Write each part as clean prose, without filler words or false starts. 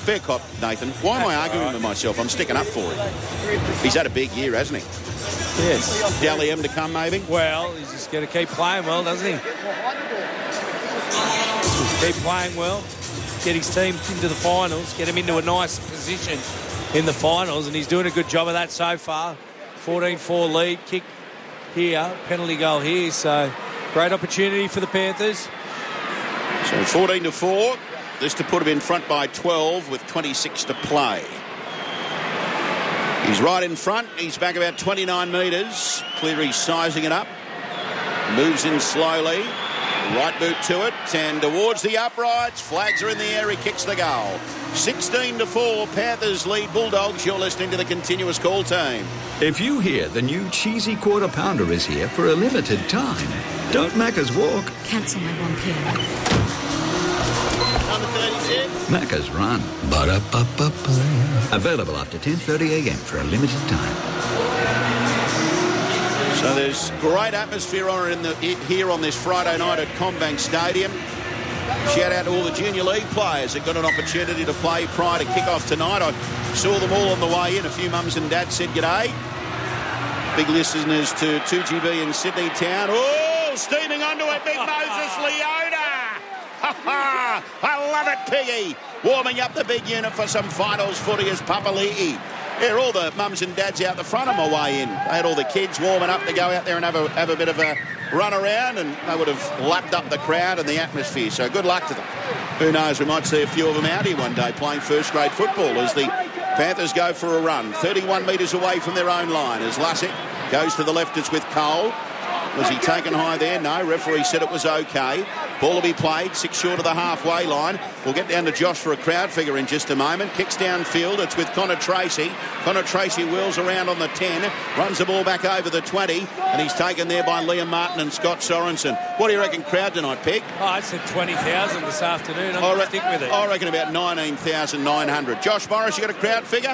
fair cop, Nathan. Why am I arguing with myself? I'm sticking up for him. He's had a big year, hasn't he? Yes. Dally M to come, maybe? Well, he's just going to keep playing well, doesn't he? Keep playing well, get his team into the finals, get him into a nice position in the finals, and he's doing a good job of that so far. 14-4 lead, kick here, penalty goal here, so great opportunity for the Panthers. So 14-4, this to put him in front by 12 with 26 to play. He's right in front, he's back about 29 metres. Cleary sizing it up, moves in slowly. Right boot to it, and towards the uprights. Flags are in the air, he kicks the goal. 16-4, Panthers lead Bulldogs. You're listening to the Continuous Call team. If you hear the new cheesy quarter pounder is here for a limited time, don't Macca's walk. Cancel my 1 p.m. Number 36. Macca's run. Ba-da-ba-ba-ba. Available after 10:30 a.m. for a limited time. So there's great atmosphere here on this Friday night at CommBank Stadium. Shout out to all the Junior League players that got an opportunity to play prior to kick-off tonight. I saw them all on the way in. A few mums and dads said g'day. Big listeners to 2GB in Sydney Town. Oh, steaming onto it, big Moses Leota. I love it, Piggy. Warming up the big unit for some finals footy as Papali'i. Yeah, all the mums and dads out the front on my way in. They had all the kids warming up to go out there and have a bit of a run around, and they would have lapped up the crowd and the atmosphere. So good luck to them. Who knows, we might see a few of them out here one day playing first-grade football as the Panthers go for a run. 31 metres away from their own line as Lussick goes to the left. It's with Cole. Was he taken high there? No, referee said it was okay. Ball will be played, 6 short of the halfway line. We'll get down to Josh for a crowd figure in just a moment. Kicks downfield, it's with Connor Tracy. Connor Tracy wheels around on the 10, runs the ball back over the 20, and he's taken there by Liam Martin and Scott Sorensen. What do you reckon crowd tonight, Peg? Oh, I said 20,000 this afternoon. I'm going to stick with it. I reckon about 19,900. Josh Morris, you got a crowd figure?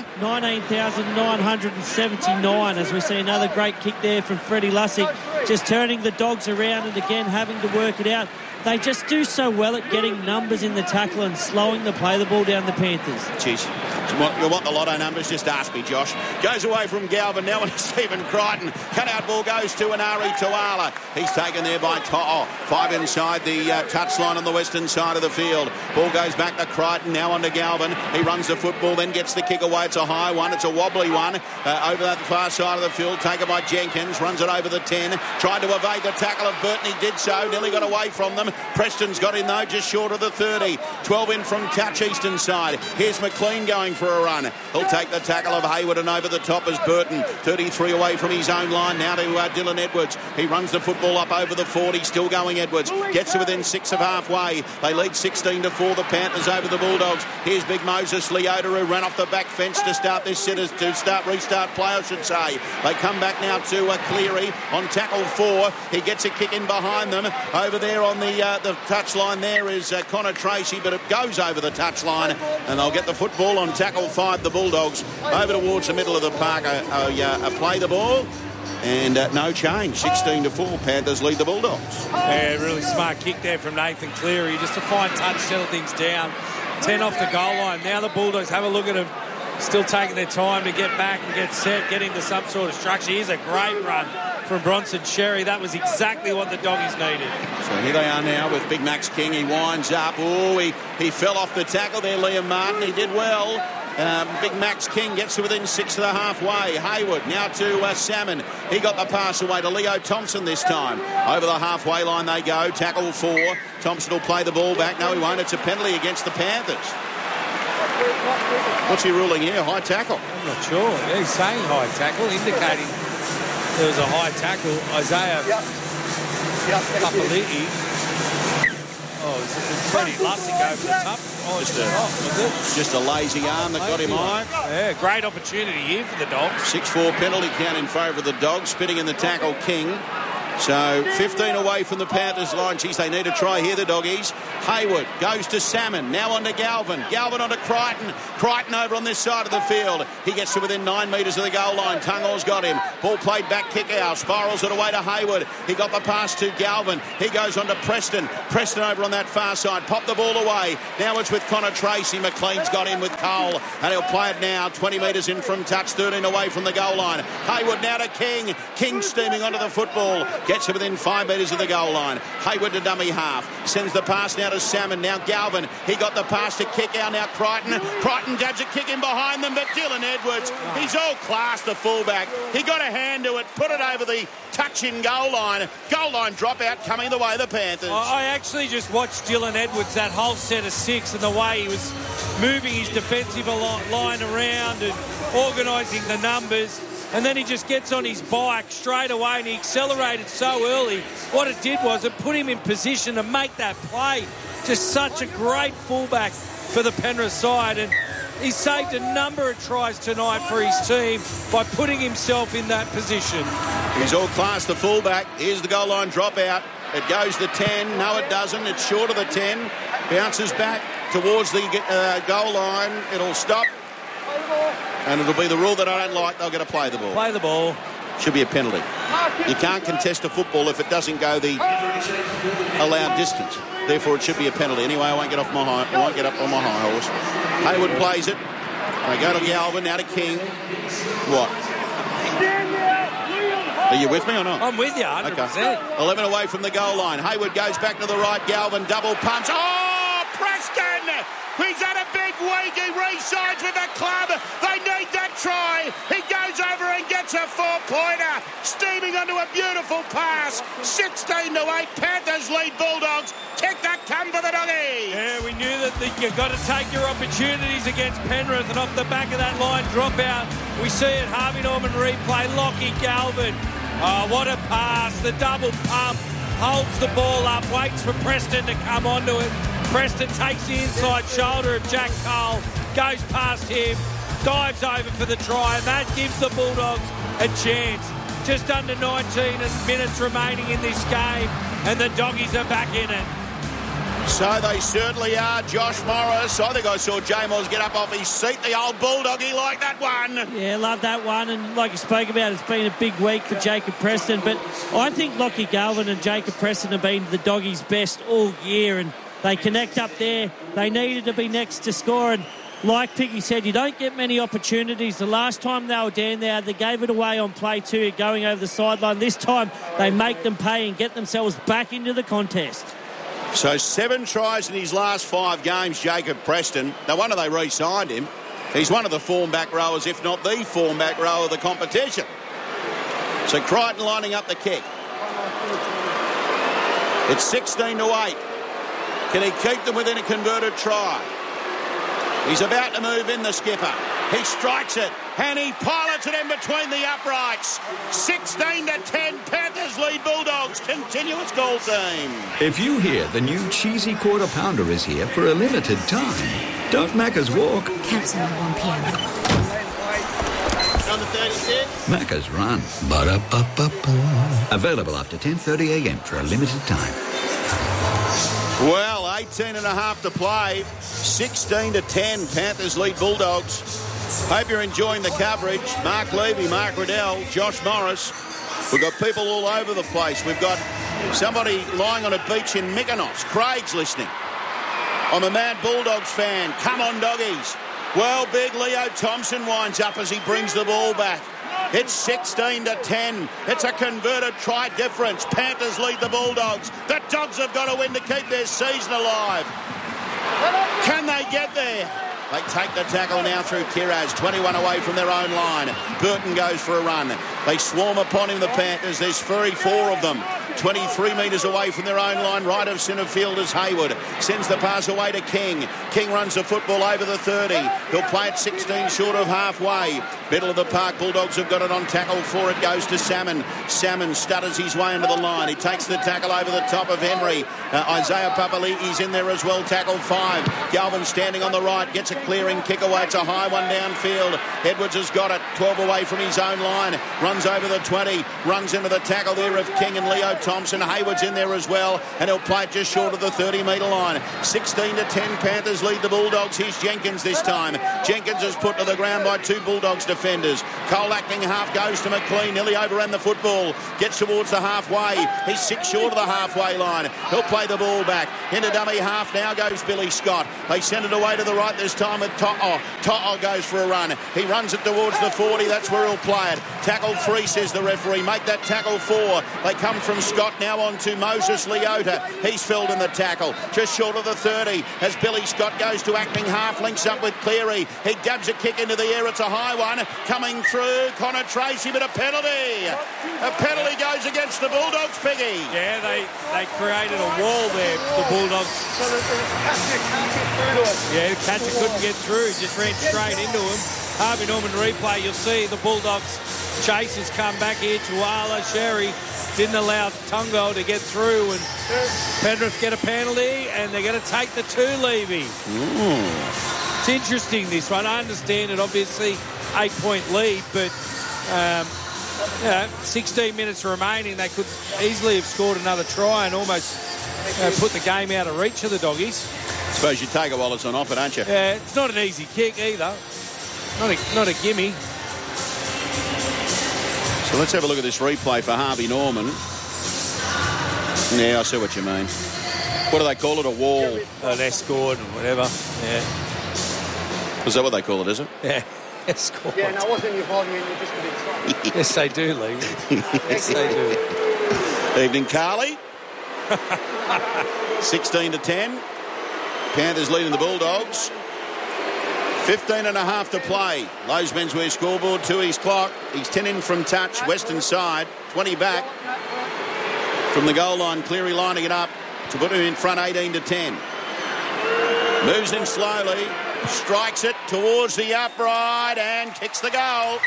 19,979 as we see another great kick there from Freddie Lussick, just turning the Dogs around and again having to work it out. They just do so well at getting numbers in the tackle and slowing the play the ball down the Panthers. Jeez. You want the lotto numbers? Just ask me, Josh. Goes away from Galvin now, and Stephen Crichton. Cut-out ball goes to Anari Tuala. He's taken there by To'o. 5 inside the touchline on the western side of the field. Ball goes back to Crichton, now on to Galvin. He runs the football, then gets the kick away. It's a high one. It's a wobbly one. Over the far side of the field, taken by Jenkins. Runs it over the 10. Tried to evade the tackle of Burton. He did so. Nearly got away from them. Preston's got in, though, just short of the 30. 12 in from touch eastern side. Here's McLean going for a run. He'll take the tackle of Hayward, and over the top is Burton. 33 away from his own line. Now to Dylan Edwards. He runs the football up over the 40. Still going Edwards. Gets to within 6 of halfway. They lead 16-4, the Panthers over the Bulldogs. Here's big Moses Leota, who ran off the back fence to start this restart play, I should say. They come back now to Cleary on tackle 4. He gets a kick in behind them. Over there on the touchline there is Connor Tracy, but it goes over the touchline, and they'll get the football on tackle 5, the Bulldogs, over towards the middle of the park. Play the ball, and no change. 16-4, Panthers lead the Bulldogs. Yeah, really smart kick there from Nathan Cleary. Just a fine touch, settle things down. 10 off the goal line. Now the Bulldogs have a look at him. Still taking their time to get back and get set, get into some sort of structure. Here's a great run from Bronson Xerri. That was exactly what the Doggies needed. So here they are now with Big Max King. He winds up. Oh, he fell off the tackle there, Liam Martin. He did well. Big Max King gets to within 6 of the halfway. Hayward now to Salmon. He got the pass away to Leo Thompson this time. Over the halfway line they go. Tackle 4. Thompson will play the ball back. No, he won't. It's a penalty against the Panthers. What's he ruling here? High tackle? I'm not sure. Yeah, he's saying high tackle, indicating there was a high tackle. Isaiah Papali'i. Oh, is it Freddie Lussick over the top? Oh, just a lazy arm that got him high. Yeah, great opportunity here for the Dogs. 6-4 penalty count in favour of the Dogs. Spitting in the tackle, King. So 15 away from the Panthers line. Geez, they need a try here, the doggies. Hayward goes to Salmon. Now on to Galvin. Galvin on to Crichton. Crichton over on this side of the field. He gets to within 9 metres of the goal line. Tungall's got him. Ball played back, kick out. Spirals it away to Hayward. He got the pass to Galvin. He goes on to Preston. Preston over on that far side. Pop the ball away. Now it's with Connor Tracy. McLean's got him with Cole. And he'll play it now. 20 metres in from touch. 13 away from the goal line. Hayward now to King. King steaming onto the football. Gets to within 5 metres of the goal line. Hayward to dummy half. Sends the pass now to Salmon. Now Galvin. He got the pass to kick out. Now Crichton. Crichton jabs a kick in behind them, but Dylan Edwards, he's all class, the fullback. He got a hand to it, put it over the touch-in goal line. Goal line dropout coming the way of the Panthers. I actually just watched Dylan Edwards, that whole set of 6, and the way he was moving his defensive line around and organising the numbers. And then he just gets on his bike straight away and he accelerated so early. What it did was it put him in position to make that play. Just such a great fullback for the Penrith side. And he saved a number of tries tonight for his team by putting himself in that position. He's all class, the fullback. Here's the goal line dropout. It goes the 10. No, it doesn't. It's short of the 10. Bounces back towards the goal line. It'll stop. And it'll be the rule that I don't like. They'll get to play the ball. Play the ball. Should be a penalty. You can't contest a football if it doesn't go the allowed distance. Therefore, it should be a penalty. Anyway, I won't get up on my high horse. Hayward plays it. They go to Galvin, now to King. What? Are you with me or not? I'm with you, 100%. Okay. 11 away from the goal line. Hayward goes back to the right. Galvin double punch. Oh, Preston! He's had a big week. He re-signs with the club. They need that try. He goes over and gets a 4-pointer. Steaming onto a beautiful pass. 16-8. Panthers lead Bulldogs. Kick that come for the doggies. Yeah, we knew that you've got to take your opportunities against Penrith, and off the back of that line dropout, we see it. Harvey Norman replay. Lockie Galvin. Oh, what a pass. The double pump. Holds the ball up, waits for Preston to come onto it. Preston takes the inside shoulder of Jack Cole, goes past him, dives over for the try, and that gives the Bulldogs a chance. Just under 19 minutes remaining in this game, and the doggies are back in it. So they certainly are, Josh Morris. I think I saw J-Moz get up off his seat. The old Bulldog, he liked that one. Yeah, love that one. And like you spoke about, it's been a big week for Jacob Preston. But I think Lockie Galvin and Jacob Preston have been the doggies' best all year. And they connect up there. They needed to be next to score. And like Piggy said, you don't get many opportunities. The last time they were down there, they gave it away on play 2, going over the sideline. This time, they make them pay and get themselves back into the contest. So 7 tries in his last 5 games, Jacob Preston. No wonder they re-signed him. He's one of the form back rowers, if not the form back rower of the competition. So Crichton lining up the kick. It's 16-8. Can he keep them within a converted try? He's about to move in, the skipper. He strikes it, and he pilots it in between the uprights. 16-10, Panthers lead Bulldogs. Continuous goal team. If you hear the new cheesy quarter pounder is here for a limited time, don't Macca's walk. Cancel at 1 p.m. Number 36. Macca's run. Ba-da-ba-ba-ba. Available after 10:30 a.m. for a limited time. Well, 18.5 to play. 16-10, Panthers lead Bulldogs. Hope you're enjoying the coverage. Mark Levy, Mark Riddell, Josh Morris. We've got people all over the place. We've got somebody lying on a beach in Mykonos. Craig's listening. I'm a mad Bulldogs fan. Come on, doggies. Well, big Leo Thompson winds up as he brings the ball back. It's 16-10. It's a converted try difference. Panthers lead the Bulldogs. The Dogs have got to win to keep their season alive. Can they get there? They take the tackle now through Kiraz, 21 away from their own line. Burton goes for a run. They swarm upon him, the Panthers. There's 34 of them. 23 metres away from their own line, right of centre field is Hayward. Sends the pass away to King. King runs the football over the 30. He'll play it 16 short of halfway. Middle of the park, Bulldogs have got it on tackle 4. It goes to Salmon. Salmon stutters his way into the line. He takes the tackle over the top of Henry. Isaiah Papali'i's in there as well, tackle 5. Galvin standing on the right, gets a clearing kick away. It's a high one downfield. Edwards has got it, 12 away from his own line. Runs over the 20, runs into the tackle there of King and Leo Thompson. Hayward's in there as well, and he'll play it just short of the 30-metre line. 16-10, Panthers lead the Bulldogs. Here's Jenkins this time. Jenkins is put to the ground by 2 Bulldogs defenders. Cole acting half goes to McLean, nearly overran the football. Gets towards the halfway. He's 6 short of the halfway line. He'll play the ball back. Into dummy half now goes Billy Scott. They send it away to the right this time with To'o. To'o goes for a run. He runs it towards the 40. That's where he'll play it. Tackle 3, says the referee. Make that tackle 4. They come from Scott now on to Moses Leota. He's filled in the tackle. Just short of the 30 as Billy Scott goes to acting half. Links up with Cleary. He dabs a kick into the air. It's a high one. Coming through Connor Tracy, but a penalty. A penalty goes against the Bulldogs, Piggy. Yeah, they created a wall there, the Bulldogs. Yeah, the catcher couldn't get through. Just ran straight into him. Harvey Norman replay, you'll see the Bulldogs chasers come back here to Ala. Sherry didn't allow Tungo to get through, and Penrith get a penalty, and they're going to take the 2, Levy. It's interesting, this one. I understand it, obviously, 8-point lead, but 16 minutes remaining. They could easily have scored another try and almost put the game out of reach of the Doggies. I suppose you take a Wallace on off it, don't you? Yeah, it's not an easy kick either. Not a gimme. So let's have a look at this replay for Harvey Norman. Yeah, I see what you mean. What do they call it? A wall? An escort or whatever. Yeah. Is that what they call it, is it? Yeah. Escort. Yeah, no, it wasn't your volume, you're just a bit slow. Yes, they do, Lee. Yes, they do. Evening, Carly. 16-10. Panthers leading the Bulldogs. 15 and a half to play. Lowe's menswear scoreboard to his clock. He's 10 in from touch, western side, 20 back. From the goal line, Cleary lining it up to put him in front 18-10. Moves in slowly, strikes it towards the upright and kicks the goal.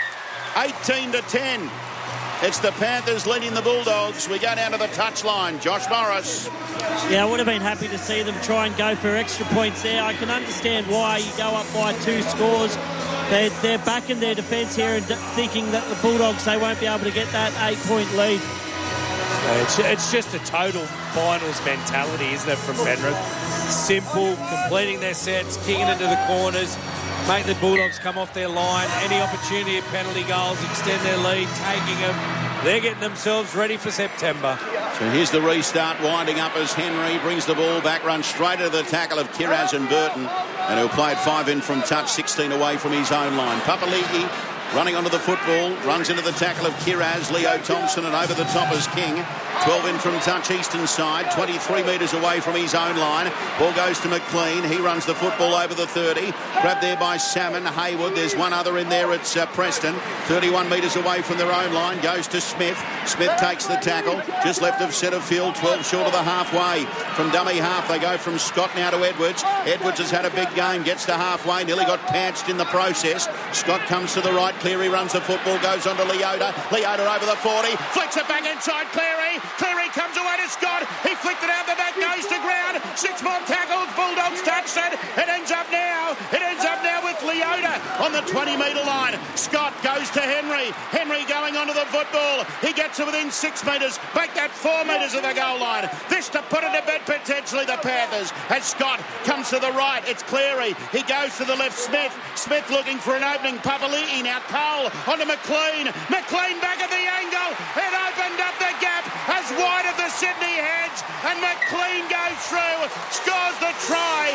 18-10. It's the Panthers leading the Bulldogs. We go down to the touchline. Josh Morris. Yeah, I would have been happy to see them try and go for extra points there. I can understand why you go up by 2 scores. They're back in their defence here and thinking that the Bulldogs, they won't be able to get that 8-point lead. It's just a total finals mentality, isn't it, from Penrith? Simple, completing their sets, kicking into the corners, make the Bulldogs come off their line. Any opportunity at penalty goals, extend their lead, taking them. They're getting themselves ready for September. So here's the restart, winding up as Henry brings the ball back, runs straight into the tackle of Kiraz and Burton, and he'll play it 5 in from touch, 16 away from his own line. Papali'i running onto the football, runs into the tackle of Kiraz, Leo Thompson, and over the top is King. 12 in from touch, eastern side, 23 metres away from his own line. Ball goes to McLean. He runs the football over the 30. Grabbed there by Salmon, Hayward. There's one other in there. It's Preston. 31 metres away from their own line. Goes to Smith. Smith takes the tackle. Just left of centre field, 12 short of the halfway. From dummy half, they go from Scott now to Edwards. Edwards has had a big game. Gets to halfway. Nearly got panched in the process. Scott comes to the right. Cleary runs the football. Goes on to Leota. Leota over the 40. Flicks it back inside Cleary. Cleary comes away to Scott. He flicked it out the back, goes to ground. 6 more tackles. Bulldogs touched it. It ends up now with Leota on the 20-metre line. Scott goes to Henry. Henry going onto the football. He gets to within 6 metres. Make that 4 metres of the goal line. This to put it to bed potentially the Panthers. As Scott comes to the right, it's Cleary. He goes to the left, Smith. Smith looking for an opening. Papali'i now Cole onto McLean. McLean back at the angle. It opened up the gap as wide of the Sydney Heads, and McLean goes through, scores the try.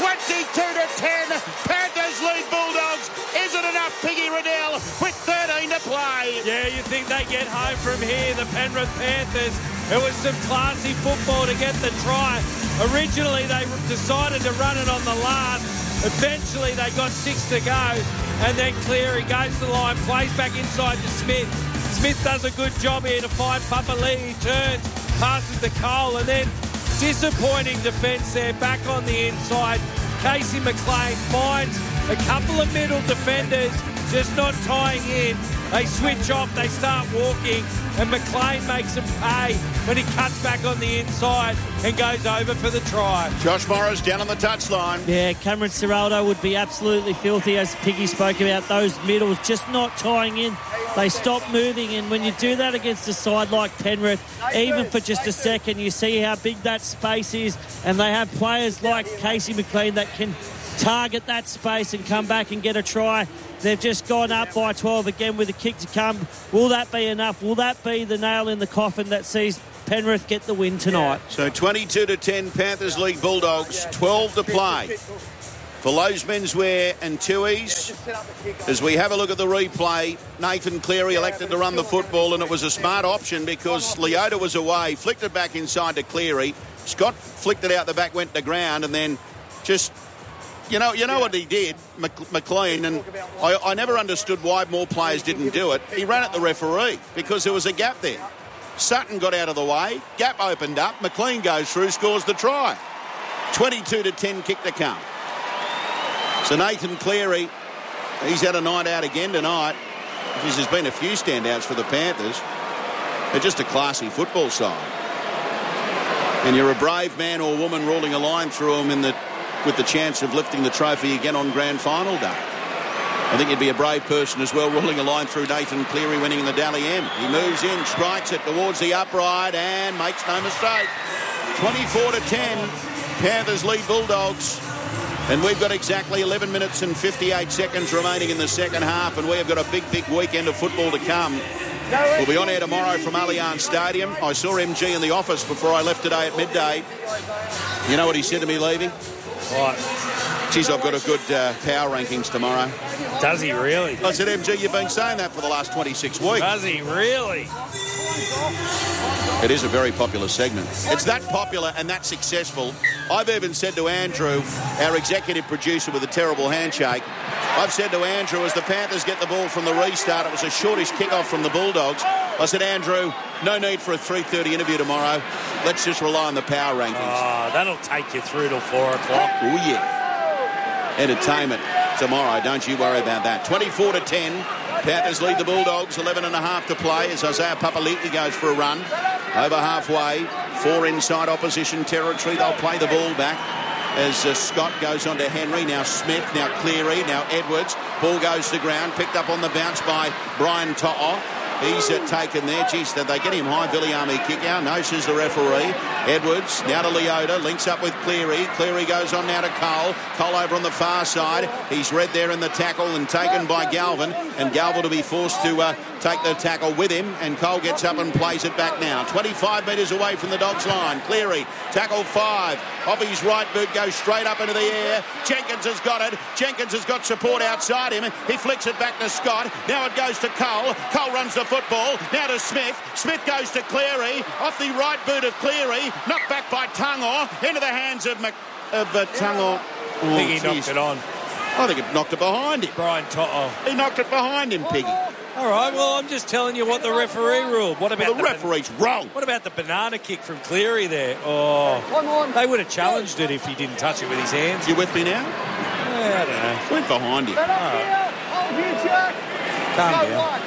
22-10. Panthers lead Bulldogs. Is it enough, Piggy Riddell, with 13 to play? Yeah, you think they get home from here, the Penrith Panthers. It was some classy football to get the try. Originally, they decided to run it on the last. Eventually, they got 6 to go, and then Cleary goes to the line, plays back inside to Smith. Smith does a good job here to find Papali'i. He turns, passes to Cole, and then disappointing defence there, back on the inside. Casey McLean finds a couple of middle defenders, just not tying in. They switch off, they start walking, and McLean makes them pay when he cuts back on the inside and goes over for the try. Josh Morris down on the touchline. Yeah, Cameron Ciraldo would be absolutely filthy, as Piggy spoke about, those middles just not tying in. They stop moving, and when you do that against a side like Penrith, even for just a second, you see how big that space is, and they have players like Casey McLean that can target that space and come back and get a try. They've just gone up by 12 again with a kick to come. Will that be enough? Will that be the nail in the coffin that sees Penrith get the win tonight? So 22-10, Panthers lead Bulldogs, 12 to play for Lowe's Menswear and Tui's. As we have a look at the replay, Nathan Cleary elected to run the football, and it was a smart option because Leota was away, flicked it back inside to Cleary. Scott flicked it out the back, went to ground, and then just... You know what he did, McLean, and I never understood why more players didn't do it. He ran at the referee because there was a gap there. Sutton got out of the way, gap opened up, McLean goes through, scores the try. 22-10 kick to come. So Nathan Cleary, he's had a night out again tonight. There's been a few standouts for the Panthers. They're just a classy football side. And you're a brave man or woman ruling a line through them with the chance of lifting the trophy again on grand final day. I think you'd be a brave person as well, ruling a line through Nathan Cleary winning in the Dally M. He moves in, strikes it towards the upright and makes no mistake. 24-10, Panthers lead Bulldogs. And we've got exactly 11 minutes and 58 seconds remaining in the second half, and we have got a big weekend of football to come. We'll be on air tomorrow from Allianz Stadium. I saw MG in the office before I left today at midday. You know what he said to me leaving? What? Geez, I've got a good power rankings tomorrow. Does he really? I said, MG, you've been saying that for the last 26 weeks. Does he really? It is a very popular segment. It's that popular and that successful. I've even said to Andrew, our executive producer with a terrible handshake, I've said to Andrew, as the Panthers get the ball from the restart, it was a shortish kickoff from the Bulldogs. I said, Andrew, no need for a 3:30 interview tomorrow. Let's just rely on the power rankings. Oh, that'll take you through till 4 o'clock. Oh, yeah. Entertainment tomorrow. Don't you worry about that. 24-10. Panthers lead the Bulldogs. 11.5 to play as Isaiah Papali'i goes for a run. Over halfway. 4 inside opposition territory. They'll play the ball back as Scott goes on to Henry. Now Smith. Now Cleary. Now Edwards. Ball goes to ground. Picked up on the bounce by Brian To'o. He's taken there. Geez, did they get him high? Viliami kick out. No, says the referee. Edwards now to Leota. Links up with Cleary. Cleary goes on now to Cole. Cole over on the far side. He's read there in the tackle and taken by Galvin. And Galvin to be forced to take the tackle with him. And Cole gets up and plays it back now. 25 metres away from the Dogs line. Cleary, tackle 5. Off his right boot, goes straight up into the air. Jenkins has got it. Jenkins has got support outside him. He flicks it back to Scott. Now it goes to Cole. Cole runs the football. Now to Smith. Smith goes to Cleary. Off the right boot of Cleary. Knocked back by Tungo. Into the hands of Tungo. I think he knocked it on. I think it knocked it behind him. Brian To'o. He knocked it behind him, Piggy. All right, well, I'm just telling you what the referee ruled. What about the referee's wrong? What about the banana kick from Cleary there? Oh, they would have challenged it if he didn't touch it with his hands. You with me now? Yeah, I don't know. Went behind him. Calm down.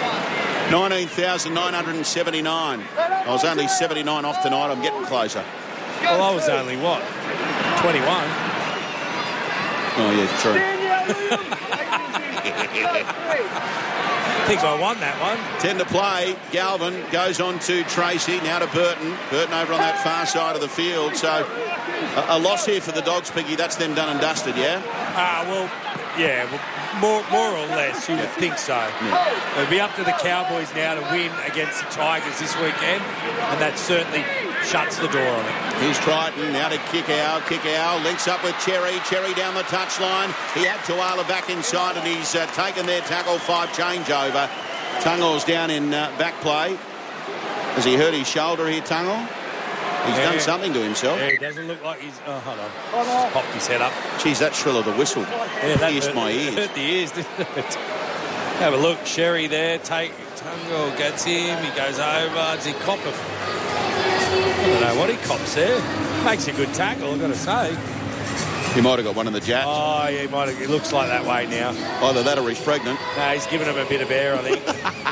19,979. I was only 79 off tonight. I'm getting closer. Well, I was only, what, 21? Oh, yeah, true. I think I won that one. 10 to play. Galvin goes on to Tracy. Now to Burton. Burton over on that far side of the field. So a loss here for the Dogs, Piggy. That's them done and dusted, yeah? Well, yeah. More or less, you would think so. Yeah. It'll be up to the Cowboys now to win against the Tigers this weekend, and that certainly shuts the door on it. Here's Triton, now to Kick out, links up with Cherry down the touchline. He had Tuala back inside, and he's taken their tackle 5 changeover. Tungo's down in back play. Has he hurt his shoulder here, Tungo? He's done something to himself. Yeah, he doesn't look like he's... Oh, hold on. Just popped his head up. Geez, that shrill of the whistle pierced my ears. Hurt the ears, didn't it? Have a look. Sherry there. Tungo gets him. He goes over. Does he cop a I don't know what he cops there. Makes a good tackle, I've got to say. He might have got one in the jabs. Oh, yeah, he might have. It looks like that way now. Either that or he's pregnant. No, he's giving him a bit of air, I think.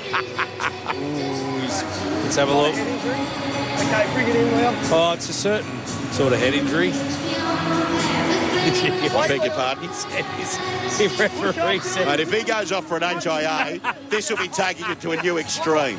Let's have a look. Okay, bring it in, Will. Oh, it's a certain sort of head injury. I beg your pardon. He referee said. Mate, if he goes off for an HIA, this will be taking it to a new extreme.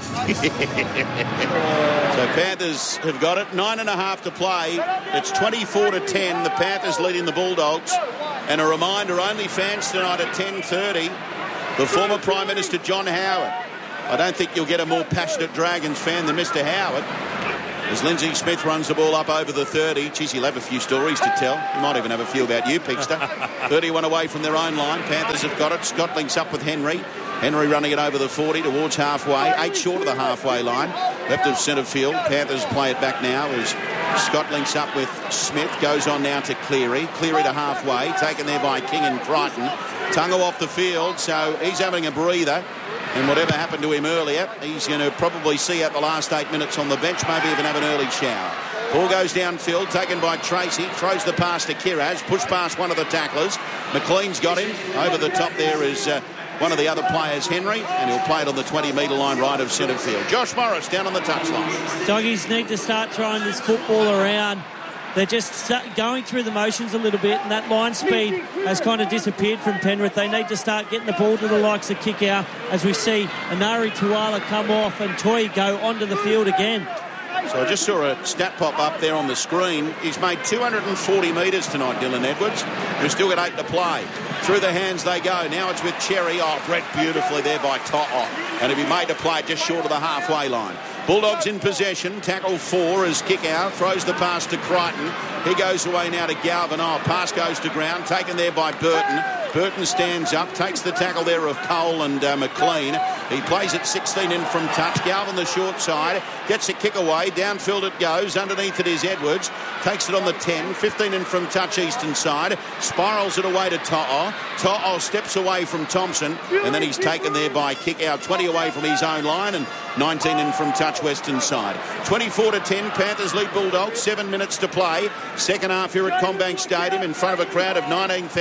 So Panthers have got it. 9.5 to play. It's 24-10. The Panthers leading the Bulldogs. And a reminder, only fans tonight at 10:30. The former Prime Minister John Howard. I don't think you'll get a more passionate Dragons fan than Mr. Howard. As Lindsay Smith runs the ball up over the 30. Geez, he'll have a few stories to tell. He might even have a few about you, Pigster. 31 away from their own line. Panthers have got it. Scott links up with Henry. Henry running it over the 40 towards halfway. 8 short of the halfway line. Left of centre field. Panthers play it back now as Scott links up with Smith. Goes on now to Cleary. Cleary to halfway. Taken there by King and Crichton. Tungo off the field, so he's having a breather. And whatever happened to him earlier, he's going to probably see out the last 8 minutes on the bench, maybe even have an early shower. Ball goes downfield, taken by Tracy, throws the pass to Kiraz, pushed past one of the tacklers. McLean's got him. Over the top there is one of the other players, Henry, and he'll play it on the 20-metre line right of centre field. Josh Morris down on the touchline. Doggies need to start throwing this football around. They're just going through the motions a little bit, and that line speed has kind of disappeared from Penrith. They need to start getting the ball to the likes of kick out as we see Anari Tuala come off and Toy go onto the field again. So I just saw a stat pop up there on the screen. He's made 240 metres tonight, Dylan Edwards. We've still got 8 to play. Through the hands they go. Now it's with Cherry. Oh, Brett beautifully there by To'o. And he'll be made to play just short of the halfway line. Bulldogs in possession. Tackle 4 as kick out. Throws the pass to Crichton. He goes away now to Galvin. Oh, pass goes to ground. Taken there by Burton. Burton stands up. Takes the tackle there of Cole and McLean. He plays it 16 in from touch. Galvin the short side. Gets a kick away. Downfield it goes. Underneath it is Edwards. Takes it on the 10. 15 in from touch eastern side. Spirals it away to To'o. To'o steps away from Thompson. And then he's taken there by kick out. 20 away from his own line. And 19 in from touch western side. 24-10. Panthers lead Bulldogs. 7 minutes to play. Second half here at CommBank Stadium in front of a crowd of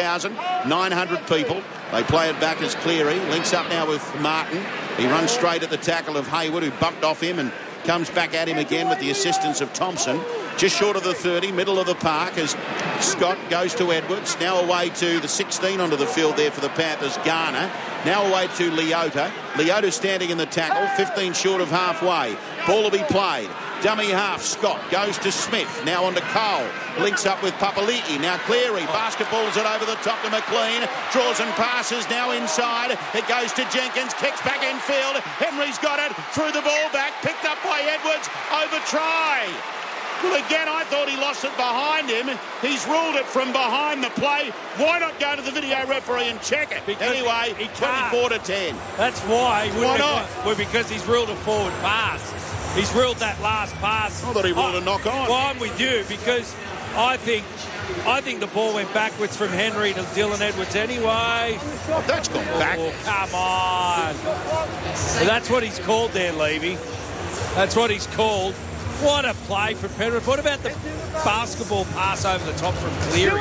19,900 people. They play it back as Cleary. Links up now with Martin. He runs straight at the tackle of Hayward, who bumped off him and comes back at him again with the assistance of Thompson. Just short of the 30, middle of the park as Scott goes to Edwards. Now away to the 16 onto the field there for the Panthers, Garner. Now away to Leota. Leota standing in the tackle, 15 short of halfway. Ball will be played. Dummy half, Scott goes to Smith. Now on to Cole. Links up with Papali'i. Now Cleary. Basketballs it over the top to McLean. Draws and passes now inside. It goes to Jenkins. Kicks back infield. Henry's got it. Threw the ball back. Picked up by Edwards. Over try. Well, again, I thought he lost it behind him. He's ruled it from behind the play. Why not go to the video referee and check it? Because anyway, he can't. 24-10. That's why. Why not? Well, because he's ruled a forward pass. He's ruled that last pass. I thought he ruled a knock on. Well, I'm with you because I think the ball went backwards from Henry to Dylan Edwards anyway. Oh, that's gone back. Oh, come on. Well, that's what he's called there, Levy. That's what he's called. What a play from Penrith. What about the basketball pass over the top from Cleary?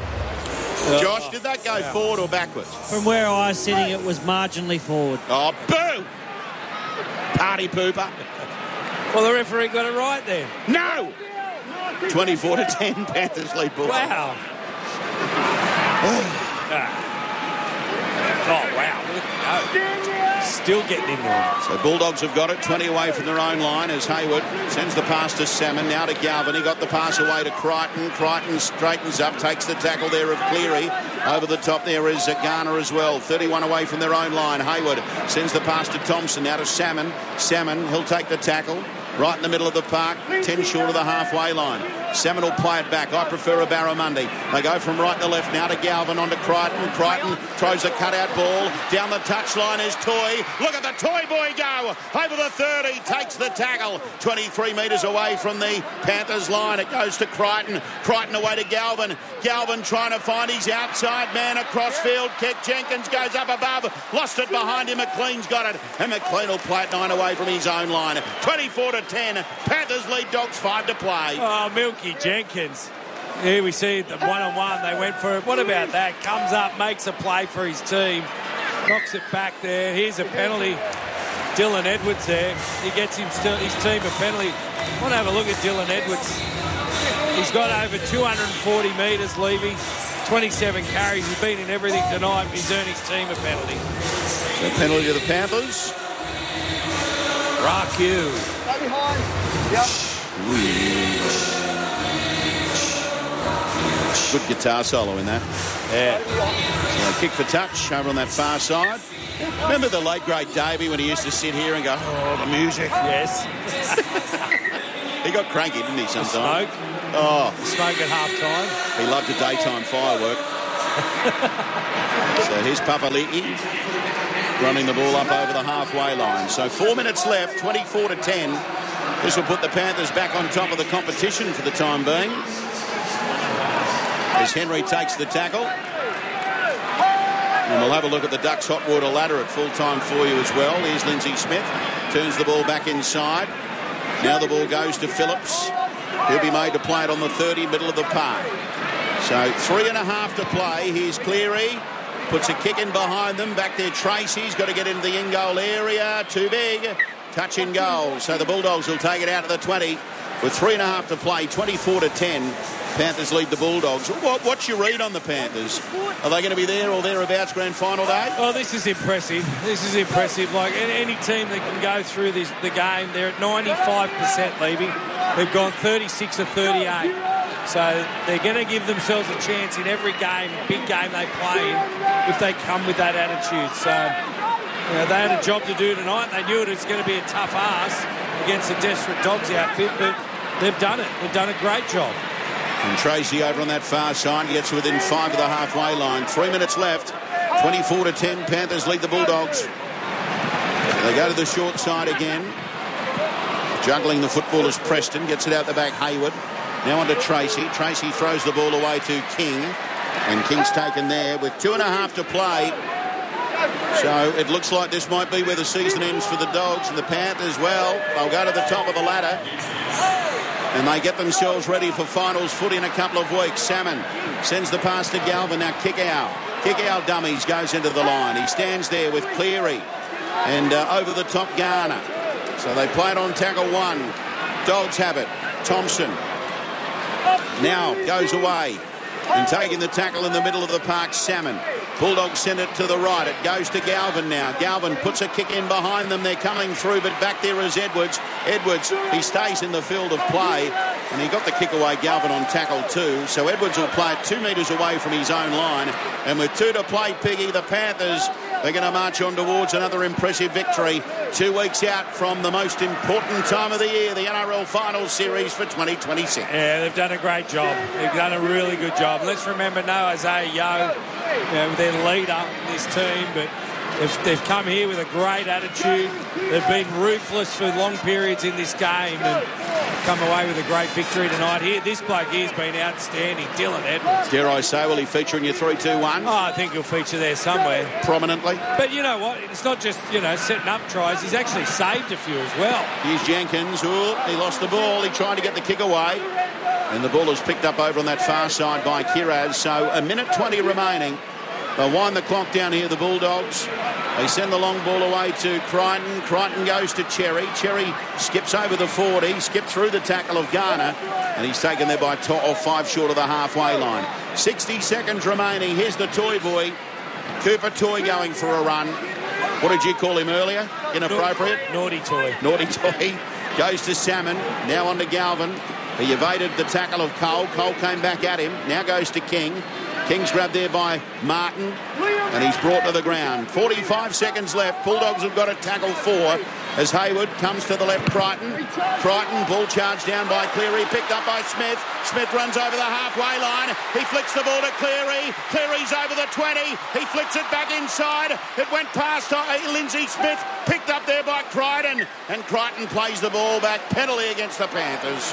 Josh, did that go forward or backwards? From where I was sitting, it was marginally forward. Oh, boo! Party pooper. Well, the referee got it right then. No! 24-10, Panthers lead Bulldogs. Wow. Oh, wow. Still getting in there. So Bulldogs have got it, 20 away from their own line as Hayward sends the pass to Salmon. Now to Galvin. He got the pass away to Crichton. Crichton straightens up, takes the tackle there of Cleary. Over the top there is Garner as well. 31 away from their own line. Hayward sends the pass to Thompson. Now to Salmon. Salmon, he'll take the tackle. Right in the middle of the park, 10 short of the halfway line. Salmon will play it back. I prefer a Barramundi. They go from right to left now to Galvin on to Crichton. Crichton throws a cutout ball. Down the touchline is Toy. Look at the Toy boy go. Over the 30. Takes the tackle. 23 metres away from the Panthers line. It goes to Crichton. Crichton away to Galvin. Galvin trying to find his outside man across field. Kick. Jenkins goes up above. Lost it behind him. McLean's got it. And McLean will play it 9 away from his own line. 24-10. Panthers lead Dogs 5 to play. Oh, Milky Jenkins. Here we see the one-on-one. They went for it. What about that? Comes up, makes a play for his team. Knocks it back there. Here's a penalty. Dylan Edwards there. He gets his team a penalty. I want to have a look at Dylan Edwards. He's got over 240 metres, Levy. 27 carries. He's been in everything tonight. He's earned his team a penalty. A penalty to the Panthers. Rock you. Stay behind. Yep. Good guitar solo in that. Yeah. So kick for touch over on that far side. Remember the late great Davey when he used to sit here and go, oh, the music. Yes. He got cranky, didn't he, sometimes? Smoke. Oh. Smoke at half-time. He loved a daytime firework. So here's Papali'i running the ball up over the halfway line. So 4 minutes left, 24-10. This will put the Panthers back on top of the competition for the time being. As Henry takes the tackle. And we'll have a look at the Ducks hot water ladder at full time for you as well. Here's Lindsay Smith. Turns the ball back inside. Now the ball goes to Phillips. He'll be made to play it on the 30, middle of the park. So 3.5 to play. Here's Cleary. Puts a kick in behind them. Back there Tracy's got to get into the in-goal area. Too big. Touch in goal. So the Bulldogs will take it out to the 20 with 3.5 to play. 24-10. Panthers lead the Bulldogs. What's your read on the Panthers? Are they going to be there or thereabouts grand final day? Oh, this is impressive. This is impressive. Like any team that can go through the game, they're at 95%, Levy. They've gone 36 of 38. So they're going to give themselves a chance in every game, big game they play in, if they come with that attitude. So they had a job to do tonight. They knew it was going to be a tough ask against the desperate Dogs outfit, but they've done it. They've done a great job. And Tracy over on that far side gets within 5 of the halfway line. 3 minutes left. 24-10. Panthers lead the Bulldogs. They go to the short side again. Juggling the football is Preston. Gets it out the back, Hayward. Now on to Tracy. Tracy throws the ball away to King. And King's taken there with 2.5 to play. So it looks like this might be where the season ends for the Dogs and the Panthers. Well, they'll go to the top of the ladder. And they get themselves ready for finals footy in a couple of weeks. Salmon sends the pass to Galvin. Now Kickout. Kickout dummies goes into the line. He stands there with Cleary. And over the top Garner. So they play it on tackle 1. Dogs have it. Thompson now goes away. And taking the tackle in the middle of the park, Salmon. Bulldogs send it to the right. It goes to Galvin now. Galvin puts a kick in behind them. They're coming through, but back there is Edwards. Edwards, he stays in the field of play. And he got the kick away, Galvin, on tackle 2. So Edwards will play it 2 metres away from his own line. And with 2 to play, Piggy, the Panthers, they're going to march on towards another impressive victory 2 weeks out from the most important time of the year, the NRL Finals Series for 2026. Yeah, they've done a great job. They've done a really good job. Let's remember no Isaiah Yeo, their leader in this team, but they've come here with a great attitude. They've been ruthless for long periods in this game and come away with a great victory tonight. Here, this bloke here's been outstanding, Dylan Edwards. Dare I say, will he feature in your 3-2-1? Oh, I think he'll feature there somewhere. Prominently? But you know what? It's not just, setting up tries. He's actually saved a few as well. Here's Jenkins. Ooh, he lost the ball. He tried to get the kick away. And the ball is picked up over on that far side by Kiraz. So a minute 20 remaining. They'll wind the clock down here, the Bulldogs. They send the long ball away to Crichton. Crichton goes to Cherry. Cherry skips over the 40, skipped through the tackle of Garner, and he's taken there by 5 short of the halfway line. 60 seconds remaining. Here's the Toy boy. Cooper Toy going for a run. What did you call him earlier? Inappropriate? Naughty Toy. Naughty Toy. Goes to Salmon. Now on to Galvin. He evaded the tackle of Cole. Cole came back at him. Now goes to King. King's grabbed there by Martin, and he's brought to the ground. 45 seconds left. Bulldogs have got to tackle 4 as Hayward comes to the left. Crichton, ball charged down by Cleary, picked up by Smith. Smith runs over the halfway line. He flicks the ball to Cleary. Cleary's over the 20. He flicks it back inside. It went past Lindsay Smith, picked up there by Crichton, and Crichton plays the ball back. Penalty against the Panthers.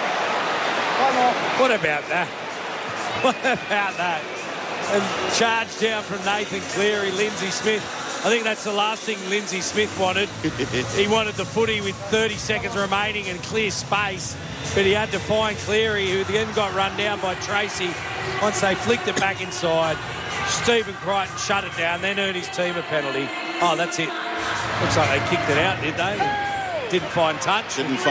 What about that? What about that? And charge down from Nathan Cleary, Lindsay Smith. I think that's the last thing Lindsay Smith wanted. He wanted the footy with 30 seconds remaining and clear space, but he had to find Cleary, who then got run down by Tracy. Once they flicked it back inside, Stephen Crichton shut it down, then earned his team a penalty. Oh, that's it. Looks like they kicked it out, did they? Didn't find touch.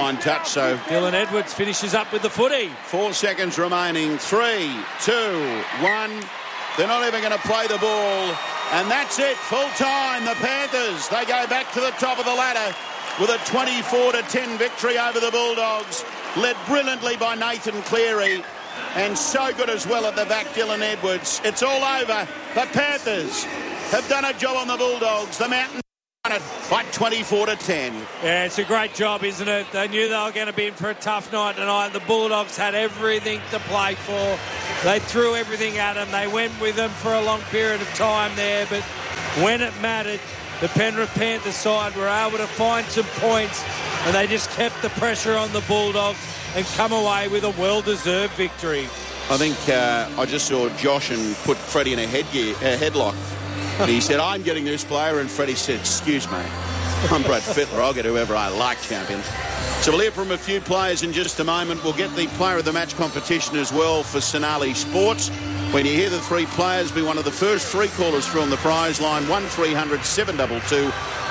So Dylan Edwards finishes up with the footy. 4 seconds remaining. 3, 2, 1. They're not even going to play the ball. And that's it. Full time. The Panthers, they go back to the top of the ladder with a 24-10 victory over the Bulldogs, led brilliantly by Nathan Cleary, and so good as well at the back, Dylan Edwards. It's all over. The Panthers have done a job on the Bulldogs. The Mountains won it by 24-10. Yeah, it's a great job, isn't it? They knew they were going to be in for a tough night tonight. The Bulldogs had everything to play for. They threw everything at them. They went with them for a long period of time there, but when it mattered, the Penrith Panthers side were able to find some points, and they just kept the pressure on the Bulldogs and come away with a well-deserved victory. I think I just saw Josh and put Freddie in a headlock. And he said, I'm getting this player, and Freddie said, excuse me, I'm Brad Fittler, I'll get whoever I like, champion. So we'll hear from a few players in just a moment. We'll get the player of the match competition as well for Sonali Sports. When you hear the 3 players, be one of the first 3 callers through on the prize line, 1300 722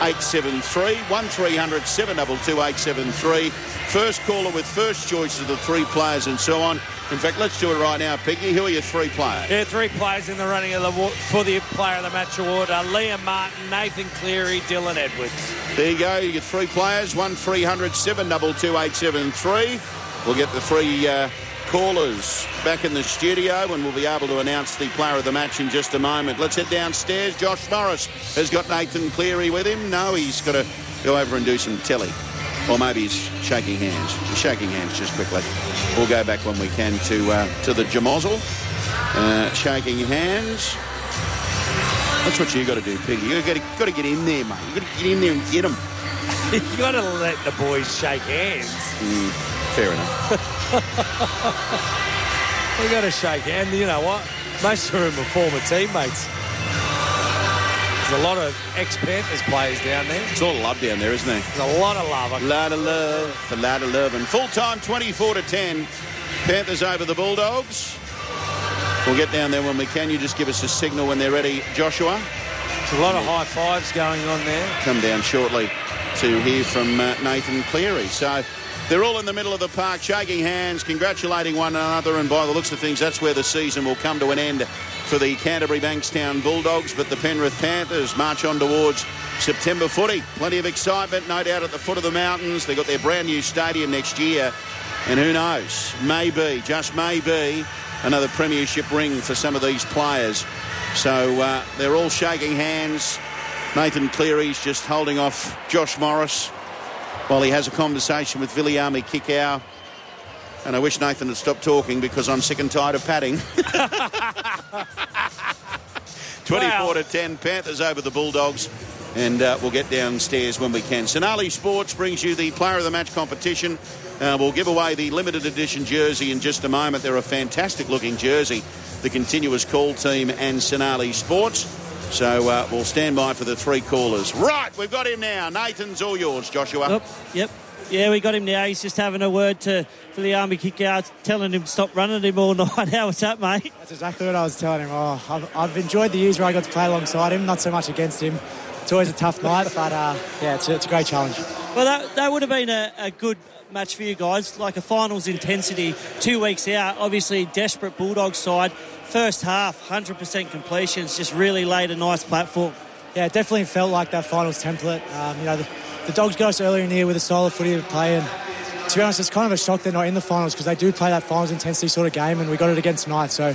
873, 1300 722 873. First caller with first choice of the 3 players and so on. In fact, let's do it right now, Piggy. Who are your 3 players? Yeah, 3 players in the running for the Player of the Match award are Liam Martin, Nathan Cleary, Dylan Edwards. There you go. You get 3 players, 1300 722 873. We'll get the 3 callers back in the studio, and we'll be able to announce the Player of the Match in just a moment. Let's head downstairs. Josh Morris has got Nathan Cleary with him. No, he's got to go over and do some telly. Or maybe he's shaking hands. He's shaking hands just quickly. We'll go back when we can to the Jamozzle. Shaking hands. That's what you got to do, Piggy. You got to get in there, mate. You got to get in there and get them. You got to let the boys shake hands. Fair enough. We got to shake hands. You know what? Most of them are former teammates. There's a lot of ex-Panthers players down there. It's all love down there, isn't there? There's a lot of love. A lot of love. And full-time 24-10. Panthers over the Bulldogs. We'll get down there when we can. You just give us a signal when they're ready, Joshua. There's a lot of high fives going on there. Come down shortly to hear from Nathan Cleary. So they're all in the middle of the park, shaking hands, congratulating one another, and by the looks of things, that's where the season will come to an end for the Canterbury Bankstown Bulldogs. But the Penrith Panthers march on towards September footy. Plenty of excitement, no doubt, at the foot of the mountains. They've got their brand new stadium next year, and who knows, maybe, just maybe, another premiership ring for some of these players. So they're all shaking hands. Nathan Cleary's just holding off Josh Morris while he has a conversation with Viliami Kikau. And I wish Nathan had stopped talking because I'm sick and tired of patting. 24-10, Panthers over the Bulldogs. And we'll get downstairs when we can. Sonali Sports brings you the Player of the Match competition. We'll give away the limited edition jersey in just a moment. They're a fantastic looking jersey, the Continuous Call team and Sonali Sports. So we'll stand by for the 3 callers. Right, we've got him now. Nathan's all yours, Joshua. Yep. Yeah, we got him now. He's just having a word to Viliami Kikau, telling him to stop running him all night. How was that, mate? That's exactly what I was telling him. I've enjoyed the years where I got to play alongside him, not so much against him. It's always a tough night, but it's a great challenge. Well, that would have been a good match for you guys, like a finals intensity 2 weeks out. Obviously, desperate Bulldogs side. First half, 100% completions, just really laid a nice platform. Yeah, it definitely felt like that finals template. The Dogs got us earlier in the year with a style of footy to play, and to be honest, it's kind of a shock they're not in the finals because they do play that finals intensity sort of game, and we got it again tonight. So,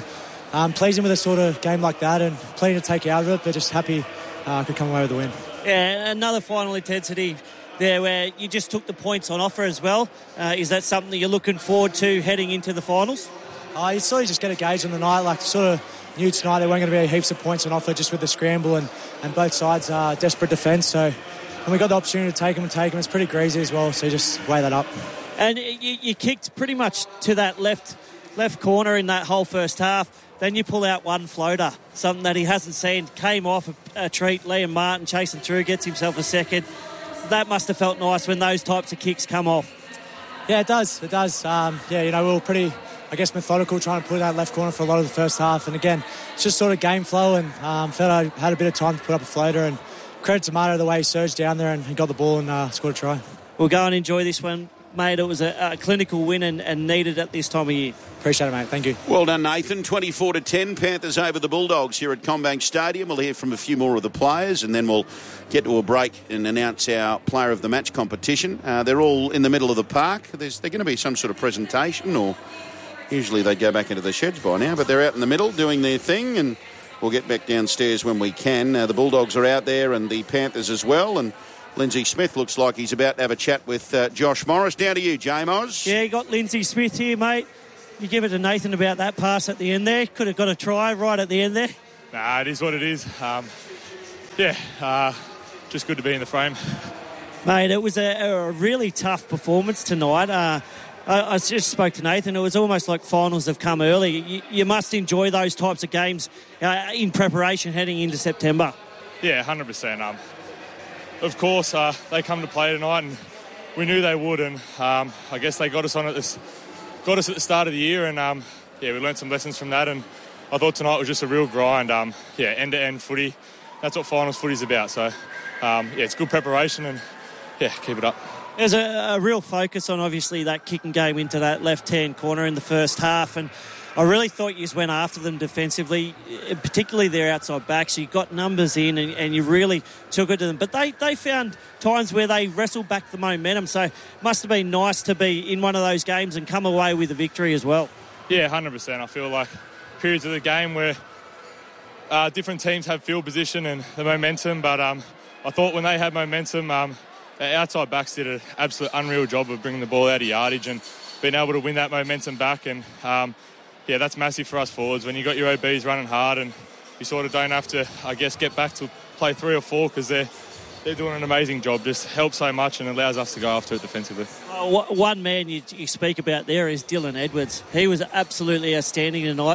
pleasing with a sort of game like that and plenty to take out of it, but just happy could come away with the win. Yeah, another final intensity there where you just took the points on offer as well. Is that something that you're looking forward to heading into the finals? You sort of just get a gauge on the night, like sort of knew tonight there weren't going to be heaps of points on offer just with the scramble and both sides desperate defence. So when we got the opportunity to take them, it's pretty greasy as well, so you just weigh that up. And you kicked pretty much to that left corner in that whole first half. Then you pull out one floater, something that he hasn't seen. Came off a treat. Liam Martin chasing through, gets himself a second. That must have felt nice when those types of kicks come off. Yeah, it does. It does. We were pretty, methodical trying to put that left corner for a lot of the first half. And again, it's just sort of game flow and felt I had a bit of time to put up a floater. And credit to Mato the way he surged down there and he got the ball and scored a try. We'll go and enjoy this one, mate. It was a clinical win and needed at this time of year. Appreciate it, mate. Thank you. Well done, Nathan. 24-10, Panthers over the Bulldogs here at CommBank Stadium. We'll hear from a few more of the players and then we'll get to a break and announce our player of the match competition. They're all in the middle of the park. There's going to be some sort of presentation, or usually they go back into the sheds by now, but they're out in the middle doing their thing, and we'll get back downstairs when we can. The Bulldogs are out there and the Panthers as well, and Lindsay Smith looks like he's about to have a chat with Josh Morris. Down to you, J-Moz. Yeah, you got Lindsay Smith here, mate. You give it to Nathan about that pass at the end there. Could have got a try right at the end there. Nah, it is what it is. Just good to be in the frame. Mate, it was a really tough performance tonight. I just spoke to Nathan. It was almost like finals have come early. You must enjoy those types of games in preparation heading into September. Yeah, 100%. Of course, they come to play tonight, and we knew they would. And I guess they got us at the start of the year, and we learned some lessons from that. And I thought tonight was just a real grind. End-to-end footy. That's what finals footy's about. So, it's good preparation, and keep it up. There's a real focus on, obviously, that kicking game into that left-hand corner in the first half, and I really thought you went after them defensively, particularly their outside backs. You got numbers in and you really took it to them. But they found times where they wrestled back the momentum, so it must have been nice to be in one of those games and come away with a victory as well. Yeah, 100%. I feel like periods of the game where different teams have field position and the momentum, but I thought when they had momentum, the outside backs did an absolute unreal job of bringing the ball out of yardage and being able to win that momentum back. And that's massive for us forwards when you got your OBs running hard, and you sort of don't have to, get back to play 3 or 4 because they're doing an amazing job. Just helps so much and allows us to go after it defensively. One man you speak about there is Dylan Edwards. He was absolutely outstanding tonight.